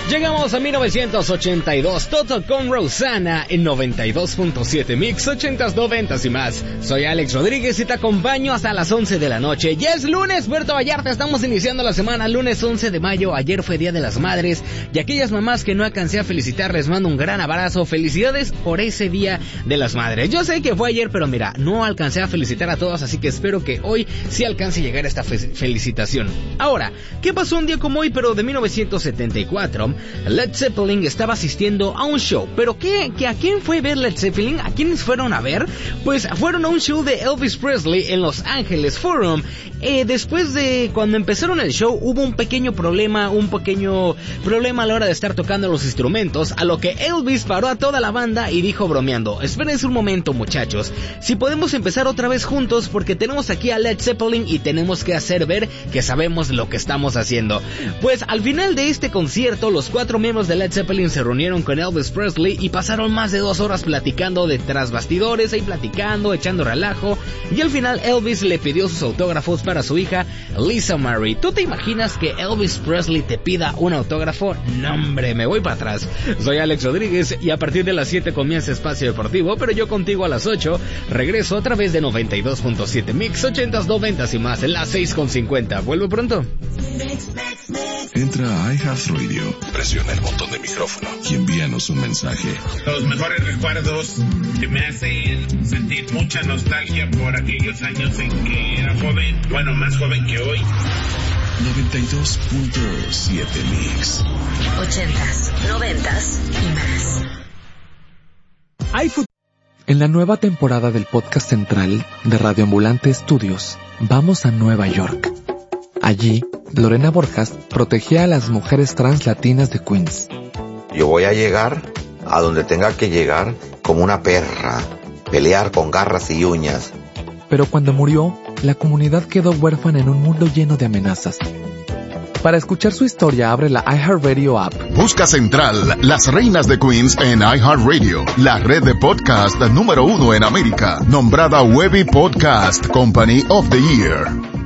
Llegamos a 1982, Toto con Rosanna en 92.7 Mix, 80s, 90s y más. Soy Alex Rodríguez y te acompaño hasta las 11 de la noche. Ya es lunes, Puerto Vallarta, estamos iniciando la semana, lunes 11 de mayo. Ayer fue Día de las Madres y aquellas mamás que no alcancé a felicitar, les mando un gran abrazo. Felicidades por ese Día de las Madres. Yo sé que fue ayer, pero mira, no alcancé a felicitar a todos, así que espero que hoy sí alcance a llegar a esta felicitación. Ahora, ¿qué pasó un día como hoy, pero de 1974? Led Zeppelin estaba asistiendo a un show. ¿Pero a quién fue ver Led Zeppelin? ¿A quiénes fueron a ver? Pues fueron a un show de Elvis Presley en Los Ángeles Forum. Después de cuando empezaron el show hubo un pequeño problema a la hora de estar tocando los instrumentos, a lo que Elvis paró a toda la banda y dijo bromeando: espérense un momento, muchachos, si podemos empezar otra vez juntos, porque tenemos aquí a Led Zeppelin y tenemos que hacer ver que sabemos lo que estamos haciendo. Pues al final de este concierto, los 4 miembros de Led Zeppelin se reunieron con Elvis Presley y pasaron más de 2 horas platicando de tras bastidores, ahí platicando, echando relajo, y al final Elvis le pidió sus autógrafos para su hija Lisa Marie. ¿Tú te imaginas que Elvis Presley te pida un autógrafo? No, hombre, me voy para atrás. Soy Alex Rodríguez y a partir de las 7 comienza Espacio Deportivo, pero yo contigo a las 8 regreso a través de 92.7 Mix, 80s, 90s y más, en las 6:50. Vuelvo pronto. Entra a iHeartRadio, presiona el botón de micrófono y envíanos un mensaje. Los mejores recuerdos que me hacen sentir mucha nostalgia por aquellos años en que era joven, bueno, más joven que hoy. 92.7 Mix. 80s, 90s y más. En la nueva temporada del podcast central de Radio Ambulante Estudios, vamos a Nueva York. Allí, Lorena Borjas protegía a las mujeres trans latinas de Queens. Yo voy a llegar a donde tenga que llegar como una perra, pelear con garras y uñas. Pero cuando murió, la comunidad quedó huérfana en un mundo lleno de amenazas. Para escuchar su historia, abre la iHeartRadio app. Busca Central, las reinas de Queens en iHeartRadio, la red de podcast número 1 en América, nombrada Webby Podcast Company of the Year.